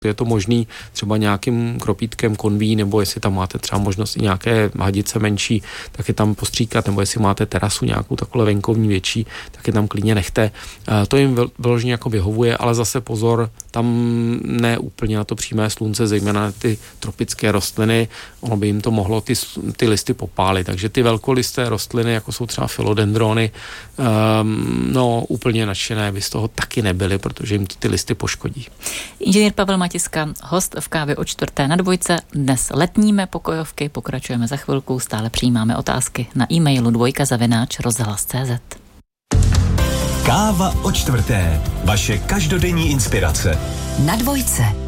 Je to možný třeba nějakým kropítkem konví, nebo jestli tam máte třeba možnost i nějaké hadice menší, tak je tam postříkat, nebo jestli máte terasu nějakou takhle venkovní větší, tak je tam klidně nechte. To jim vyloženě jako vyhovuje, ale zase pozor, tam ne úplně na to přímé slunce, zejména ty tropické rostliny, ono by jim to mohlo ty listy popálit, takže ty velkolisté rostliny, jako jsou třeba filodendrony, úplně nadšené by z toho taky nebyly, protože jim to ty listy poškodí. Inženýr Pavel Matiska, host v Kávě o 4. na 2. Dnes letníme pokojovky, pokračujeme za chvilku, stále přijímáme otázky na e-mailu 2@rozhlas.cz. Káva o 4. Vaše každodenní inspirace. Na 2.